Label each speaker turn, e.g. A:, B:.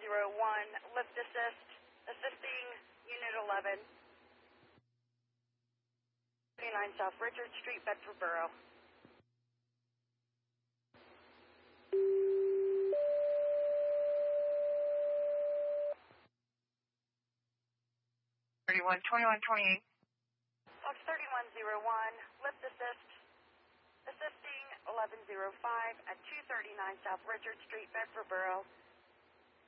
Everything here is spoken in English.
A: lift assist, assisting Unit 11, 29 South Richard Street, Bedford Borough.
B: 2128.
A: Fox 3101, lift assist, assisting 1105 at 239 South Richard Street, Bedford Borough.